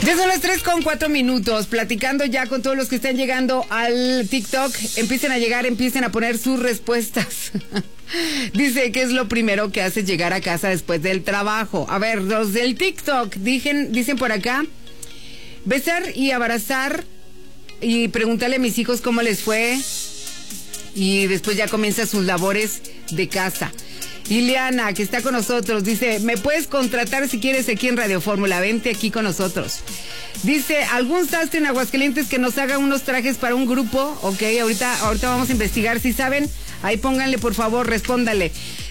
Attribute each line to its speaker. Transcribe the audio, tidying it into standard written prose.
Speaker 1: Ya son las 3:04, platicando ya con todos los que están llegando al TikTok. Empiecen a poner sus respuestas. Dice que es lo primero que hace llegar a casa después del trabajo. A ver, los del TikTok dicen por acá: besar y abrazar y preguntarle a mis hijos cómo les fue. Y después ya comienza sus labores de casa. Ileana, que está con nosotros, dice: me puedes contratar si quieres aquí en Radio Fórmula, vente aquí con nosotros. Dice: algún sastre en Aguascalientes que nos haga unos trajes para un grupo. Ok, ahorita vamos a investigar. Si saben, ahí pónganle, por favor, respóndale.